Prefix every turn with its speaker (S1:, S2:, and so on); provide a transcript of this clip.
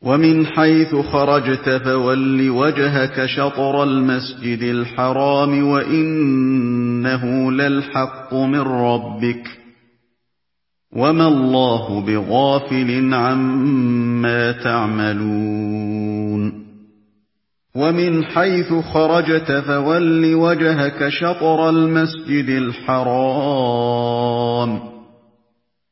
S1: وَمِنْ حَيْثُ خَرَجْتَ فَوَلِّ وَجْهَكَ شَطْرَ الْمَسْجِدِ الْحَرَامِ وَإِنَّهُ لَلْحَقُّ مِنْ رَبِّكَ وَمَا اللَّهُ بِغَافِلٍ عَمَّا تَعْمَلُونَ وَمِنْ حَيْثُ خَرَجْتَ فَوَلِّ وَجْهَكَ شَطْرَ الْمَسْجِدِ الْحَرَامِ